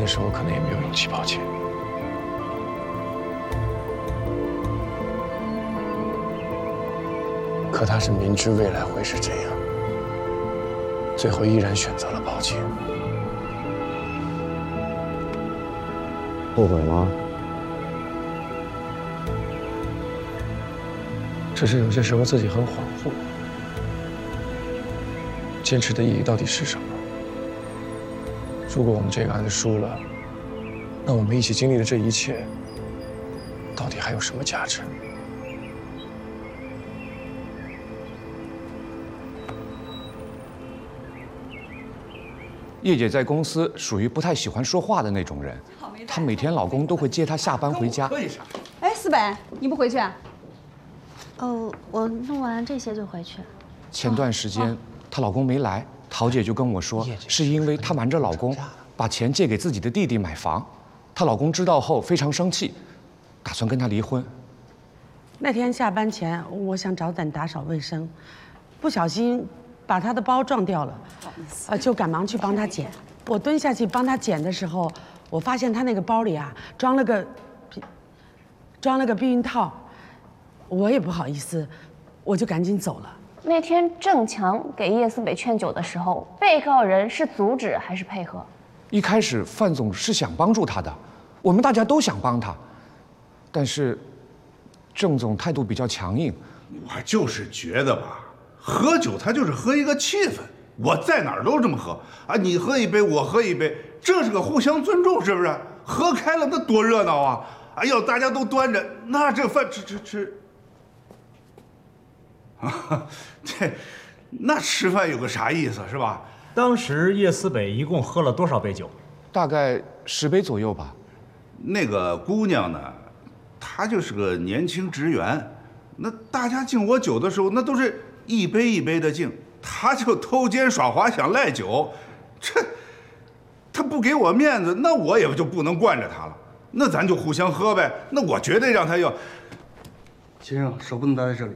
那时候可能也没有勇气报警。可他是明知未来会是这样，最后依然选择了报警。 后悔吗？ 只是有些时候自己很恍惚，坚持的意义到底是什么？如果我们这个案子输了，那我们一起经历的这一切，到底还有什么价值？ 叶姐在公司属于不太喜欢说话的那种人，她每天老公都会接她下班回家。 哎，思北，你不回去啊？ 我弄完这些就回去。 前段时间她老公没来，桃姐就跟我说，是因为她瞒着老公把钱借给自己的弟弟买房，她老公知道后非常生气，打算跟她离婚。 那天下班前，我想找等打扫卫生，不小心把他的包撞掉了，就赶忙去帮他捡。我蹲下去帮他捡的时候，我发现他那个包里啊装了个避孕套，我也不好意思，我就赶紧走了。 那天郑强给叶思北劝酒的时候，被告人是阻止还是配合？ 一开始范总是想帮助她的，我们大家都想帮她，但是郑总态度比较强硬。 我就是觉得吧，喝酒他就是喝一个气氛，我在哪儿都这么喝啊，你喝一杯我喝一杯，这是个互相尊重，是不是？喝开了那多热闹啊！哎呦，大家都端着，那这饭吃，啊，那吃饭有个啥意思是吧？ 当时叶思北一共喝了多少杯酒？ 大概10杯左右吧。 那个姑娘呢，她就是个年轻职员，那大家敬我酒的时候，那都是一杯一杯的敬，她就偷奸耍滑想赖酒，她不给我面子，那我也就不能惯着她了。那咱就互相喝呗，那我绝对让她要。 先生，手不能待在这里。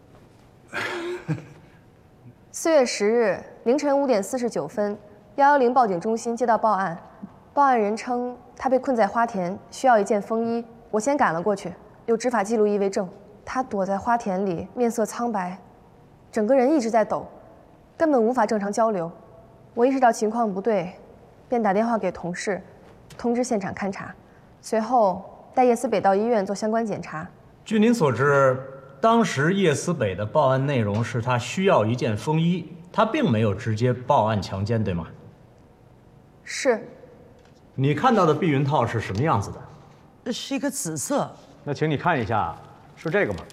4月10日凌晨5点49分，110报警中心接到报案，报案人称他被困在花田，需要一件风衣。我先赶了过去，有执法记录仪为证。他躲在花田里，面色苍白，整个人一直在抖，根本无法正常交流。我意识到情况不对，便打电话给同事，通知现场勘查，随后带叶思北到医院做相关检查。 据您所知，当时叶思北的报案内容是他需要一件风衣，他并没有直接报案强奸，对吗？ 是。 你看到的避孕套是什么样子的？ 是一个紫色。 那请你看一下，是这个吗？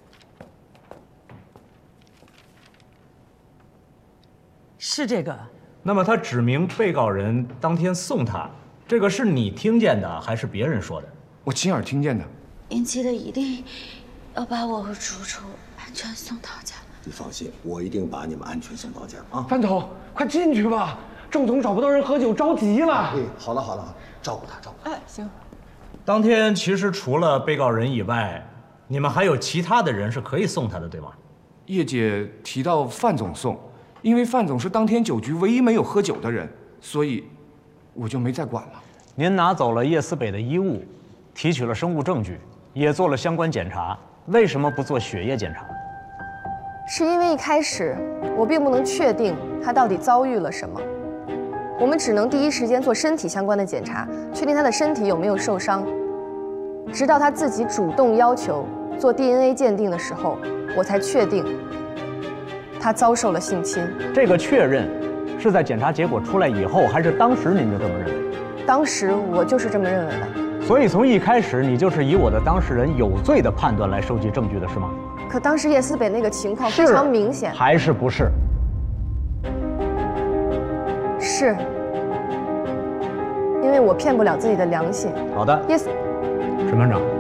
是这个。 那么他指明被告人当天送他，这个是你听见的还是别人说的？ 我亲耳听见的。 您记得一定要把我和楚楚安全送到家。 你放心，我一定把你们安全送到家啊！ 范总，快进去吧，郑总找不到人喝酒，着急了。 哎，好了，照顾他。 哎，行。 当天其实除了被告人以外，你们还有其他的人是可以送他的，对吗？ 叶姐提到范总送，因为范总是当天酒局唯一没有喝酒的人，所以我就没再管了。 您拿走了叶思北的衣物，提取了生物证据，也做了相关检查，为什么不做血液检查？ 是因为一开始我并不能确定他到底遭遇了什么，我们只能第一时间做身体相关的检查，确定他的身体有没有受伤。直到他自己主动要求做 DNA 鉴定的时候，我才确定他遭受了性侵。 这个确认是在检查结果出来以后，还是当时您就这么认为？ 当时我就是这么认为的。 所以从一开始你就是以我的当事人有罪的判断来收集证据的是吗？ 可当时叶思北那个情况非常明显。 还是不是？ 是，因为我骗不了自己的良心。 好的， 叶思， 审判长。